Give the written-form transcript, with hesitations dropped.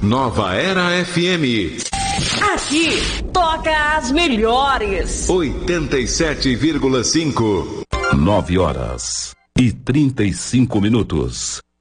Nova Era FM. Aqui toca as melhores. 87,5. 9h35.